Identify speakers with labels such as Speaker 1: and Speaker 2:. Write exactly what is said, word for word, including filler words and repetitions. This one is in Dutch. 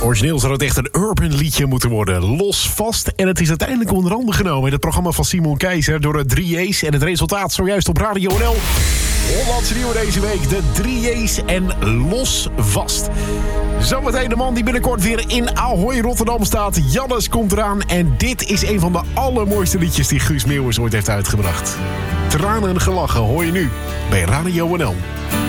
Speaker 1: Origineel zou het echt een urban liedje moeten worden. Los, vast. En het is uiteindelijk onder handen genomen in het programma van Simon Keizer door de drie J's. En het resultaat zojuist op Radio N L. Hollandse nieuwe deze week. De drie J's en Los, vast. Zometeen de man die binnenkort weer in Ahoy Rotterdam staat. Jannes komt eraan. En dit is een van de allermooiste liedjes die Guus Meeuwis ooit heeft uitgebracht. Tranen en gelachen hoor je nu bij Radio N L.